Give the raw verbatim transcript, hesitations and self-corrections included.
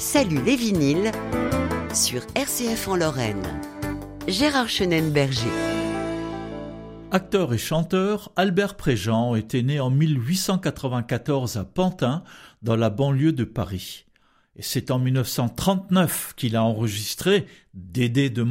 Salut les vinyles sur R C F en Lorraine. Gérard Chenenberger. Acteur et chanteur, Albert Préjean était né en mille huit cent quatre-vingt-quatorze à Pantin, dans la banlieue de Paris. Et c'est en mille neuf cent trente-neuf qu'il a enregistré Dédé de